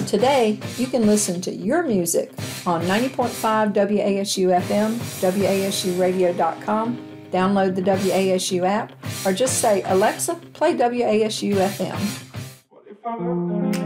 Today, you can listen to your music on 90.5 WASU FM, WASUradio.com, download the WASU app, or just say, Alexa, play WASU FM.